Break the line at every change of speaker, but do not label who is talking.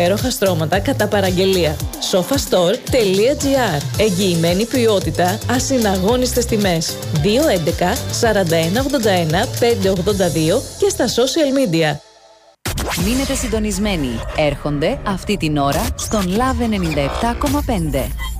υπέροχα στρώματα κατά παραγγελία. sofastore.gr. Εγγυημένη ποιότητα, ασυναγώνιστες τιμές. 211 41 81 582 και στα social media.
Μείνετε συντονισμένοι. Έρχονται αυτή την ώρα στον Love 97,5.